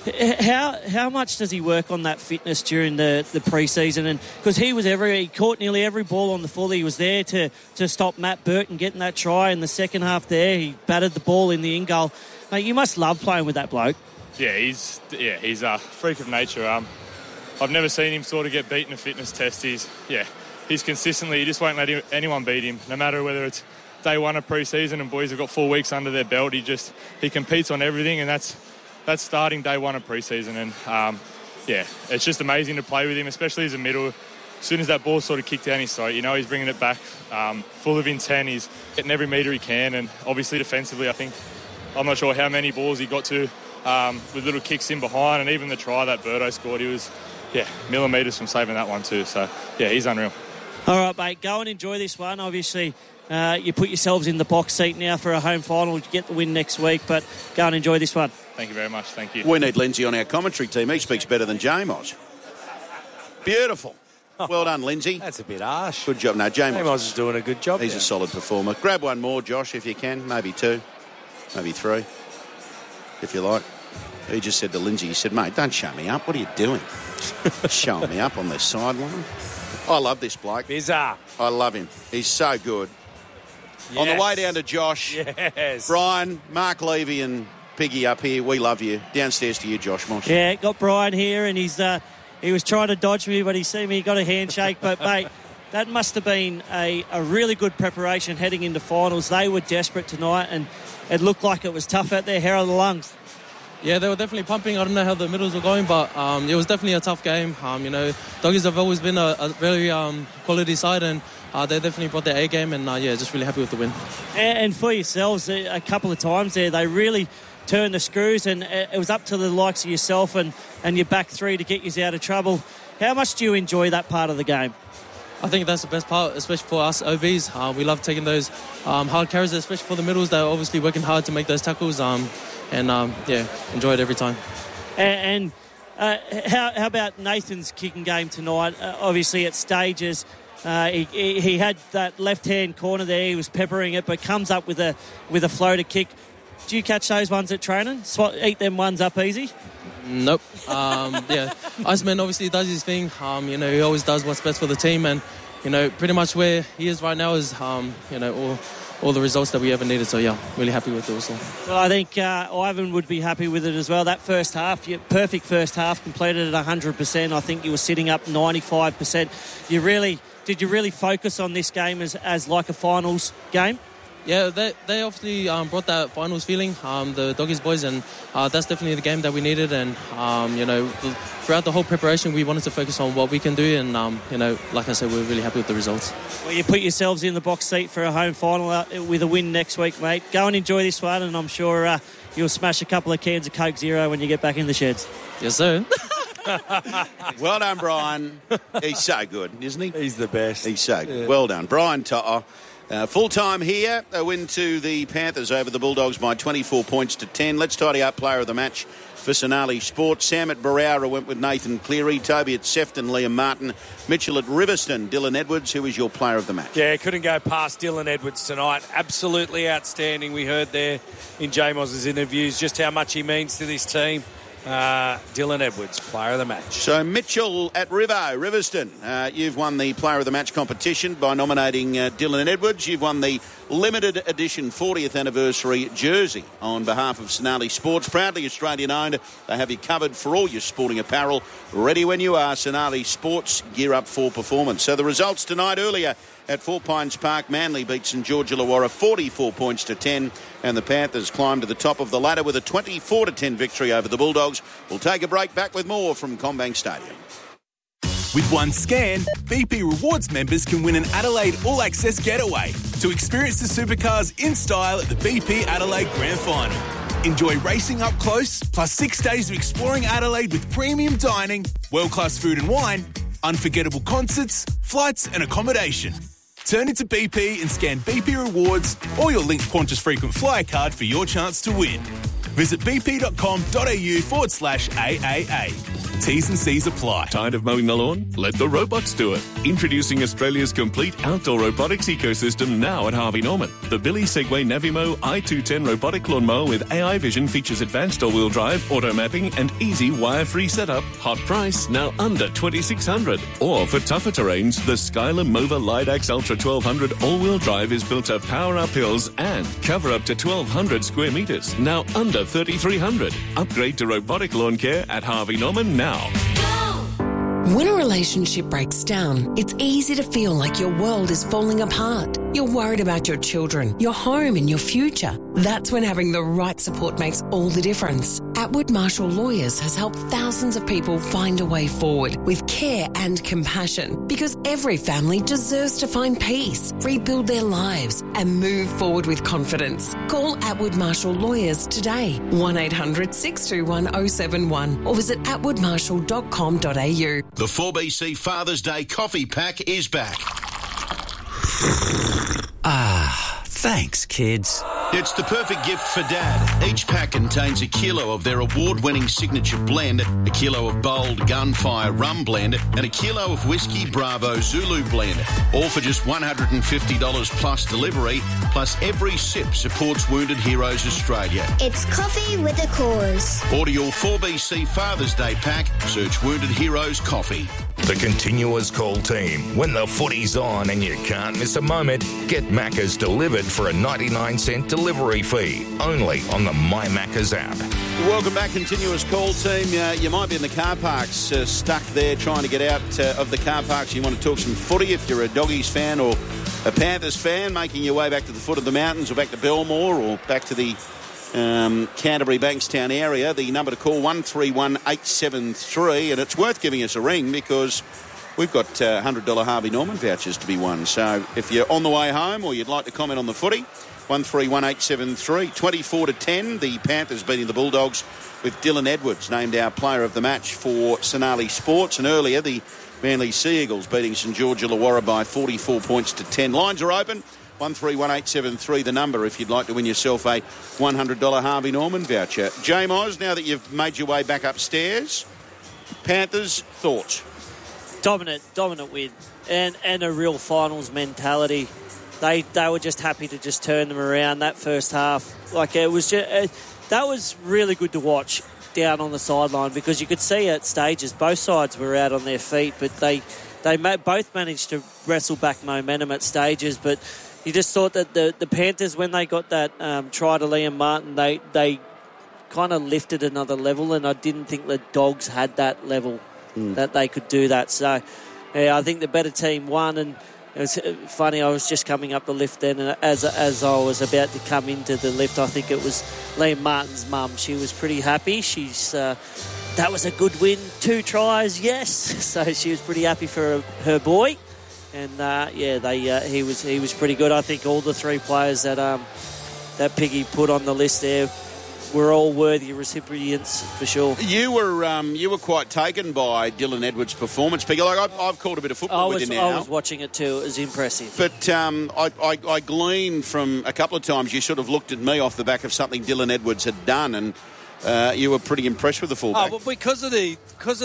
How much does he work on that fitness during the pre-season? And because he caught nearly every ball on the full. He was there to stop Matt Burton getting that try in the second half there. He batted the ball in the in-goal. Mate, you must love playing with that bloke. Yeah, he's a freak of nature. I've never seen him sort of get beaten in a fitness test. He's consistently, he just won't let anyone beat him, no matter whether it's day one of pre-season and boys have got 4 weeks under their belt. He competes on everything, and that's starting day one of pre-season. And it's just amazing to play with him, especially as a middle. As soon as that ball sort of kicked down his throat, he's bringing it back full of intent. He's getting every metre he can, and obviously defensively, I'm not sure how many balls he got to with little kicks in behind, and even the try that Birdo scored, he was millimetres from saving that one too. So he's unreal. All right, mate, go and enjoy this one. Obviously you put yourselves in the box seat now for a home final to get the win next week, but go and enjoy this one. Thank you very much. Thank you. We need Lindsay on our commentary team. He speaks better than J-Moz. Beautiful. Well done, Lindsay. That's a bit harsh. Good job. No, J-Moz is doing a good job. He's a solid performer. Grab one more, Josh, if you can. Maybe 2. Maybe 3, if you like. He just said to Lindsay, he said, mate, don't show me up. What are you doing? Showing me up on the sideline. I love this bloke. Bizarre. I love him. He's so good. Yes. On the way down to Josh, yes. Brian, Mark Levy and Piggy up here, we love you. Downstairs to you, Josh Moss. Yeah, got Brian here, and he was trying to dodge me, but he seen me, he got a handshake. But, mate, that must have been a really good preparation heading into finals. They were desperate tonight, and it looked like it was tough out there. How are the lungs? Yeah, they were definitely pumping. I don't know how the middles were going, but it was definitely a tough game. Doggies have always been a very quality side, and they definitely brought their A game, and just really happy with the win. And for yourselves, a couple of times there, they really turn the screws, and it was up to the likes of yourself and your back three to get you out of trouble. How much do you enjoy that part of the game? I think that's the best part, especially for us OBs. We love taking those hard carries, especially for the middles. They're obviously working hard to make those tackles, enjoy it every time. And how about Nathan's kicking game tonight? Obviously at stages, he had that left-hand corner there. He was peppering it, but comes up with a floater kick. Do you catch those ones at training? Eat them ones up easy? Nope. Iceman obviously does his thing. He always does what's best for the team, and pretty much where he is right now is all the results that we ever needed. So yeah, really happy with it also. Well, I think Ivan would be happy with it as well. That first half, perfect first half, completed at 100%. I think you were sitting up 95%. Did you really focus on this game as like a finals game? Yeah, they obviously brought that finals feeling, the Doggies boys, and that's definitely the game that we needed. And, throughout the whole preparation, we wanted to focus on what we can do. And, like I said, we're really happy with the results. Well, you put yourselves in the box seat for a home final with a win next week, mate. Go and enjoy this one, and I'm sure you'll smash a couple of cans of Coke Zero when you get back in the sheds. Yes, sir. Well done, Brian. He's so good, isn't he? He's the best. He's so good. Yeah. Well done. Brian To'o. Full-time here, a win to the Panthers over the Bulldogs by 24 points to 10. Let's tidy up player of the match for Sonali Sports. Sam at Barowra went with Nathan Cleary, Toby at Sefton, Liam Martin, Mitchell at Riverston, Dylan Edwards. Who is your player of the match? Yeah, couldn't go past Dylan Edwards tonight. Absolutely outstanding. We heard there in J-Mos's interviews just how much he means to this team. Dylan Edwards, player of the match. So Mitchell at Riverston, you've won the player of the match competition by nominating Dylan Edwards. You've won the limited edition 40th anniversary jersey on behalf of Sonali Sports. Proudly Australian owned. They have you covered for all your sporting apparel. Ready when you are. Sonali Sports, gear up for performance. So the results tonight earlier at Four Pines Park, Manly beat St George Illawarra 44 points to 10, and the Panthers climbed to the top of the ladder with a 24 to 10 victory over the Bulldogs. We'll take a break. Back with more from CommBank Stadium. With one scan, BP Rewards members can win an Adelaide All Access getaway to experience the supercars in style at the BP Adelaide Grand Final. Enjoy racing up close, plus 6 days of exploring Adelaide with premium dining, world-class food and wine, unforgettable concerts, flights and accommodation. Turn into BP and scan BP Rewards or your linked Qantas frequent flyer card for your chance to win. Visit bp.com.au/AAA. T's and C's apply. Tired of mowing the lawn? Let the robots do it. Introducing Australia's complete outdoor robotics ecosystem now at Harvey Norman. The Billy Segway Navimo i210 robotic lawnmower with AI vision features advanced all-wheel drive, auto mapping and easy wire-free setup. Hot price, now under $2,600. Or for tougher terrains, the Skyler Mova Lidax Ultra 1200 all-wheel drive is built to power up hills and cover up to 1,200 square metres, now under $3,300. Upgrade to robotic lawn care at Harvey Norman now. When a relationship breaks down, it's easy to feel like your world is falling apart. You're worried about your children, your home and your future. That's when having the right support makes all the difference. Atwood Marshall Lawyers has helped thousands of people find a way forward with care and compassion, because every family deserves to find peace, rebuild their lives and move forward with confidence. Call Atwood Marshall Lawyers today, 1-800-621-071 or visit atwoodmarshall.com.au. The 4BC Father's Day coffee pack is back. Thanks, kids. It's the perfect gift for Dad. Each pack contains a kilo of their award-winning signature blend, a kilo of bold Gunfire Rum Blend, and a kilo of Whiskey Bravo Zulu Blend. All for just $150 plus delivery, plus every sip supports Wounded Heroes Australia. It's coffee with a cause. Order your 4BC Father's Day pack. Search Wounded Heroes Coffee. The continuous call team. When the footy's on and you can't miss a moment, get Macca's delivered for a 99-cent delivery fee. Only on the My Macca's app. Welcome back, continuous call team. You might be in the car parks, stuck there trying to get out of the car parks. You want to talk some footy if you're a Doggies fan or a Panthers fan, making your way back to the foot of the mountains or back to Belmore or back to the Canterbury Bankstown area. The number to call 131873, and it's worth giving us a ring because we've got $100 Harvey Norman vouchers to be won. So if you're on the way home or you'd like to comment on the footy, 131873. 24-10, the Panthers beating the Bulldogs with Dylan Edwards named our player of the match for Sonali Sports. And earlier, the Manly Sea Eagles beating St George Illawarra by 44 points to 10. Lines are open. 131873, the number, if you'd like to win yourself a $100 Harvey Norman voucher. Jame Oz, now that you've made your way back upstairs, Panthers, thoughts? Dominant win and a real finals mentality. They were just happy to just turn them around that first half. Like, it was just, that was really good to watch down on the sideline, because you could see at stages both sides were out on their feet, but they both managed to wrestle back momentum at stages. But you just thought that the Panthers, when they got that try to Liam Martin, they kind of lifted another level, and I didn't think the Dogs had that level that they could do that. So, yeah, I think the better team won. And it was funny, I was just coming up the lift then, and as I was about to come into the lift, I think it was Liam Martin's mum. She was pretty happy. She's that was a good win, 2 tries, yes. So she was pretty happy for her boy. And he was pretty good. I think all the 3 players that Piggy put on the list there were all worthy recipients for sure. You were quite taken by Dylan Edwards' performance, Piggy. Like I've called a bit of football with you now. I was watching it too. It was impressive. But I gleaned from a couple of times you sort of looked at me off the back of something Dylan Edwards had done, and you were pretty impressed with the fullback. Oh, well, because of the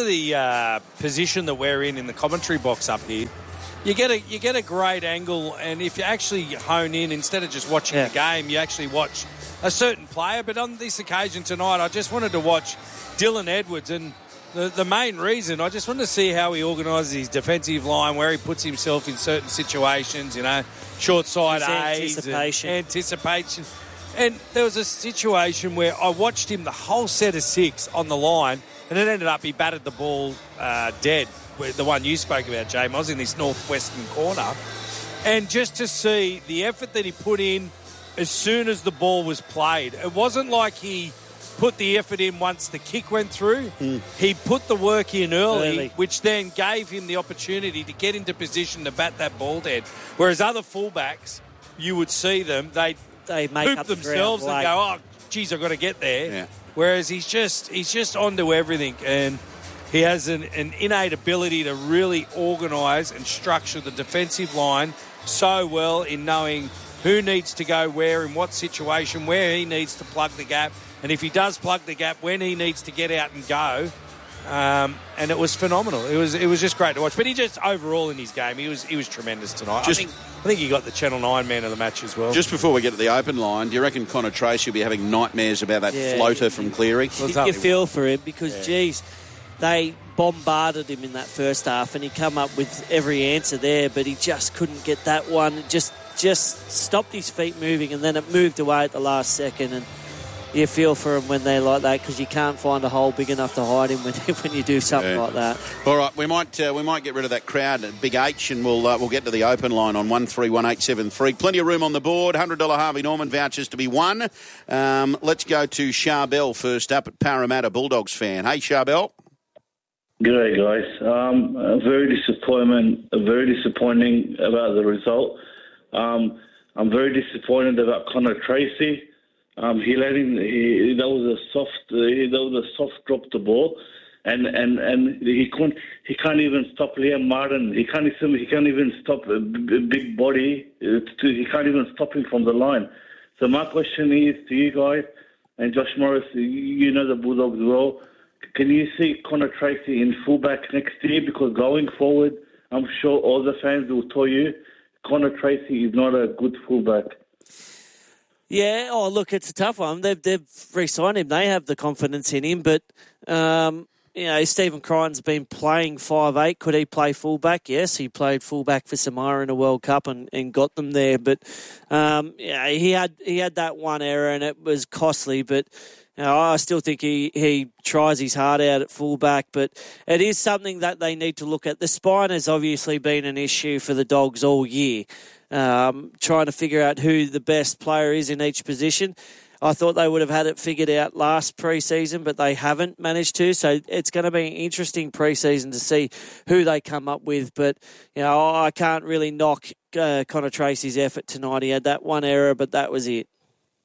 position that we're in the commentary box up here. You get a great angle, and if you actually hone in, instead of just watching the game, you actually watch a certain player. But on this occasion tonight, I just wanted to watch Dylan Edwards, and the main reason, I just wanted to see how he organises his defensive line, where he puts himself in certain situations, short side aids, anticipation. And there was a situation where I watched him the whole set of 6 on the line, and it ended up he batted the ball dead. The one you spoke about, James, I was in this northwestern corner. And just to see the effort that he put in as soon as the ball was played, it wasn't like he put the effort in once the kick went through. He put the work in early, which then gave him the opportunity to get into position to bat that ball dead. Whereas other fullbacks, you would see them, they make poop themselves and go, oh, geez, I've got to get there. Yeah. Whereas he's just onto everything, and he has an innate ability to really organise and structure the defensive line so well in knowing who needs to go where, in what situation, where he needs to plug the gap, and if he does plug the gap, when he needs to get out and go. And it was phenomenal. It was just great to watch. But he just overall in his game, he was tremendous tonight. I think he got the Channel 9 man of the match as well. Just before we get to the open line, do you reckon Connor Tracy will be having nightmares about that floater from Cleary? You feel for him because, geez, they bombarded him in that first half, and he come up with every answer there, but he just couldn't get that one. It just stopped his feet moving, and then it moved away at the last second. And you feel for him when they're like that, because you can't find a hole big enough to hide him when you do something like that. All right, we might get rid of that crowd at Big H, and we'll get to the open line on 131873. Plenty of room on the board. $100 Harvey Norman vouchers to be won. Let's go to Charbel first up at Parramatta, Bulldogs fan. Hey, Charbel. G'day, guys. Very disappointing about the result. I'm very disappointed about Connor Tracy. That was a soft drop the ball, and he can't even stop Liam Martin. He can't even stop a big body. He can't even stop him from the line. So my question is to you guys and Josh Morris. You know the Bulldogs well. Can you see Connor Tracy in fullback next year? Because going forward, I'm sure all the fans will tell you Connor Tracy is not a good fullback. Yeah, look, it's a tough one. They've re-signed him. They have the confidence in him, but Stephen Crichton's been playing 5'8". Could he play fullback? Yes, he played fullback for Samoa in a World Cup and got them there. But he had that one error and it was costly. But I still think he tries his heart out at fullback. But it is something that they need to look at. The spine has obviously been an issue for the Dogs all year. Trying to figure out who the best player is in each position. I thought they would have had it figured out last pre-season, but they haven't managed to. So it's going to be an interesting pre-season to see who they come up with. But, I can't really knock Connor Tracy's effort tonight. He had that one error, but that was it.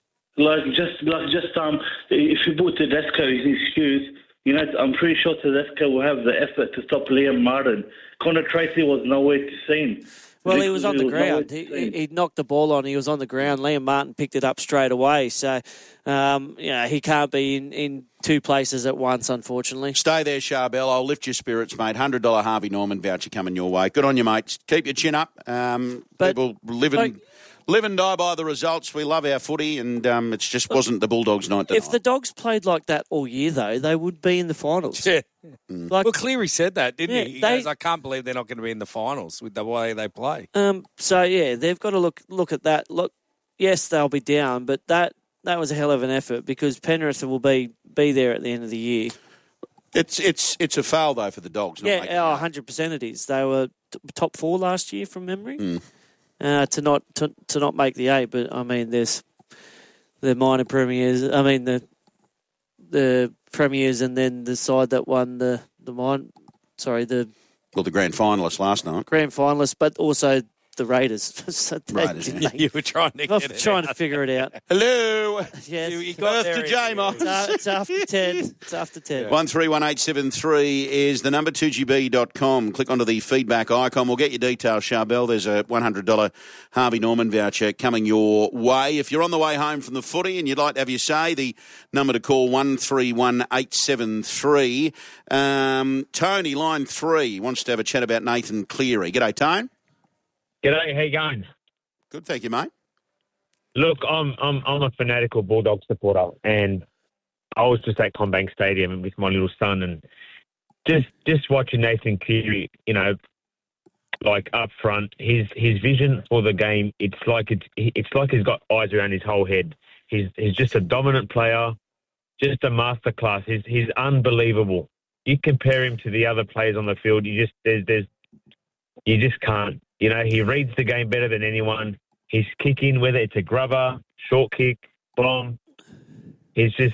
If you put Tedesco in his shoes, I'm pretty sure Tedesco will have the effort to stop Liam Martin. Connor Tracy was nowhere to see him. Well, he was on the ground. He knocked the ball on. He was on the ground. Liam Martin picked it up straight away. So, he can't be in two places at once, unfortunately. Stay there, Charbel. I'll lift your spirits, mate. $100 Harvey Norman voucher coming your way. Good on you, mate. Keep your chin up. People live and die by the results. We love our footy, and it just wasn't the Bulldogs' night tonight. If the Dogs played like that all year, though, they would be in the finals. Yeah. Well, Cleary said that, didn't he? He goes, I can't believe they're not going to be in the finals with the way they play. They've got to look at that. Look, yes, they'll be down, but that was a hell of an effort because Penrith will be there at the end of the year. It's a fail, though, for the Dogs. 100% it is. They were top 4 last year from memory. To not make the 8, but I mean, there's the minor premiers. I mean, the premiers, and then the side that won the grand finalists last night. Grand finalists, but also the Raiders. You were trying to figure it out. Hello. Yes. You got there, to J-Mo. It's after 10. It's after 10. 131873 is the number 2GB.com. Click onto the feedback icon. We'll get your details, Charbel. There's a $100 Harvey Norman voucher coming your way. If you're on the way home from the footy and you'd like to have your say, the number to call 131873. Tony, line 3, wants to have a chat about Nathan Cleary. G'day, Tone. G'day, how you going? Good, thank you, mate. Look, I'm a fanatical Bulldog supporter, and I was just at CommBank Stadium with my little son, and just watching Nathan Cleary, like up front, his vision for the game, it's like he's got eyes around his whole head. He's just a dominant player, just a masterclass. He's unbelievable. You compare him to the other players on the field, you just can't. He reads the game better than anyone. He's kicking, whether it's a grubber, short kick, bomb. He's just,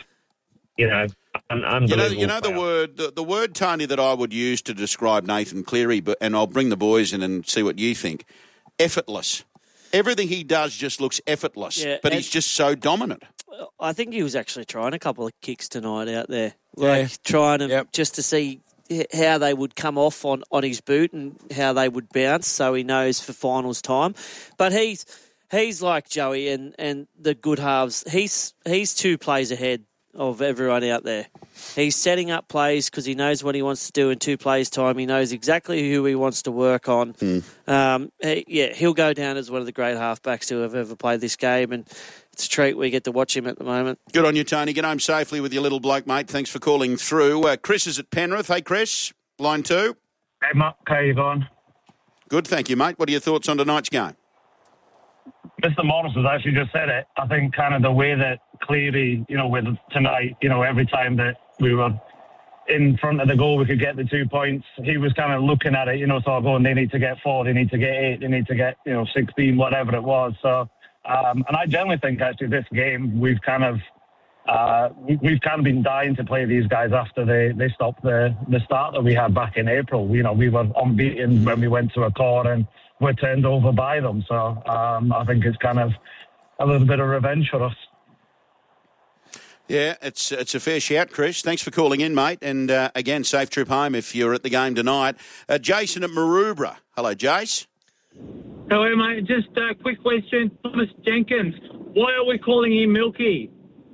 unbelievable. The word, Tony, that I would use to describe Nathan Cleary, and I'll bring the boys in and see what you think, effortless. Everything he does just looks effortless, but he's just so dominant. I think he was actually trying a couple of kicks tonight out there, trying to just to see how they would come off on his boot and how they would bounce, so he knows for finals time. But he's like Joey and the good halves. He's 2 plays ahead of everyone out there. He's setting up plays because he knows what he wants to do in 2 plays' time. He knows exactly who he wants to work on. He'll go down as one of the great halfbacks who have ever played this game, and it's a treat we get to watch him at the moment. Good on you, Tony. Get home safely with your little bloke, mate. Thanks for calling through. Chris is at Penrith. Hey, Chris, line 2. Hey, Mark. How you going? Good, thank you, mate. What are your thoughts on tonight's game? Mr. Morris has actually just said it. I think kind of the way that Cleary, with tonight, every time that we were in front of the goal, we could get the 2 points. He was kind of looking at it, sort of going, they need to get 4, they need to get 8, they need to get, 16, whatever it was. So, and I generally think actually this game we've kind of been dying to play these guys after they stopped the start that we had back in April. We were unbeaten when we went to a core and were turned over by them. So I think it's kind of a little bit of revenge for us. Yeah, it's a fair shout, Chris. Thanks for calling in, mate. And again, safe trip home if you're at the game tonight. Jason at Maroubra. Hello, Jace. Hello, mate. Just a quick question. Thomas Jenkins, why are we calling him Milky?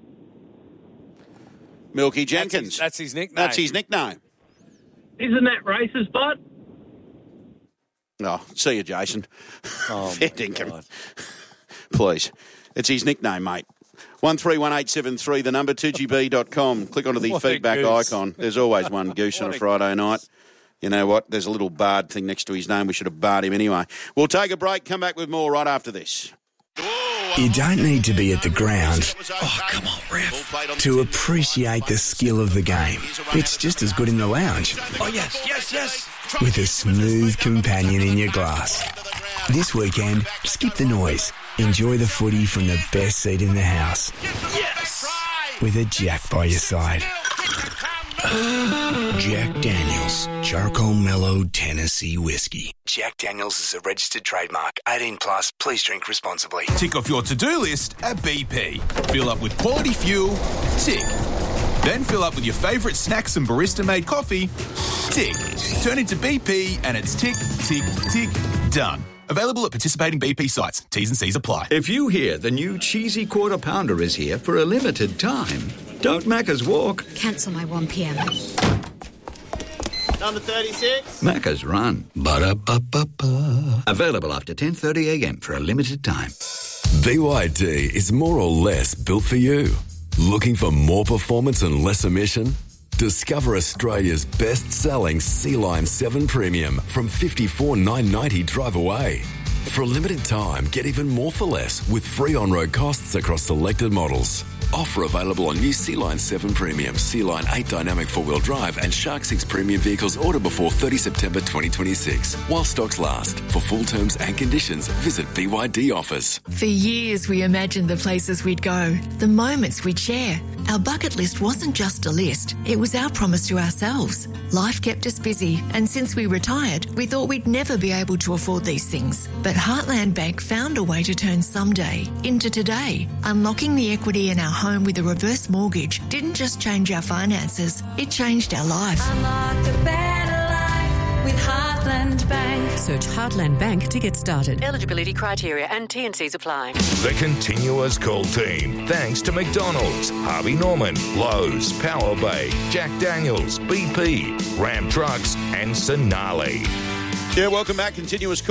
Milky Jenkins. That's his nickname. That's his nickname. Isn't that racist, bud? Oh, see you, Jason. Oh, fair dinkum. Please. It's his nickname, mate. 131873, the number, 2GB.com. Click onto the feedback icon. There's always one goose on a Friday night. You know what? There's a little bard thing next to his name. We should have barred him anyway. We'll take a break, come back with more right after this. You don't need to be at the ground. Oh, come on, ref. To appreciate the skill of the game. It's just as good in the lounge. Oh, yes. With a smooth companion in your glass. This weekend, skip the noise. Enjoy the footy from the best seat in the house. Yes. With a Jack by your side. Jack Daniels, Charcoal Mellow Tennessee Whiskey. Jack Daniels is a registered trademark. 18 plus. Please drink responsibly. Tick off your to-do list at BP. Fill up with quality fuel. Tick. Then fill up with your favourite snacks and barista-made coffee. Tick. Turn into BP and it's tick, tick, tick, done. Available at participating BP sites. T's and C's apply. If you hear the new cheesy Quarter Pounder is here for a limited time, don't Macca's walk. Cancel my 1 p.m. Number 36. Macca's run. Ba-da-ba-ba-ba. Available after 10:30 a.m. for a limited time. BYD is more or less built for you. Looking for more performance and less emission? Discover Australia's best-selling Sea-Line 7 Premium from $54,990 drive away. For a limited time, get even more for less with free on-road costs across selected models. Offer available on new Sea-Line 7 Premium, Sea-Line 8 Dynamic 4-wheel drive and Shark 6 Premium vehicles order before 30 September 2026. While stocks last. For full terms and conditions, visit BYD Offers. For years, we imagined the places we'd go, the moments we'd share. Our bucket list wasn't just a list, it was our promise to ourselves. Life kept us busy, and since we retired, we thought we'd never be able to afford these things. But Heartland Bank found a way to turn someday into today. Unlocking the equity in our home with a reverse mortgage didn't just change our finances, it changed our life. Unlock a better life with Heartland Bank. Search Heartland Bank to get started. Eligibility criteria and T&Cs apply. The continuous call team. Thanks to McDonald's, Harvey Norman, Lowe's, Power Bay, Jack Daniels, BP, Ram Trucks and Sonali. Yeah, welcome back. Continuous call.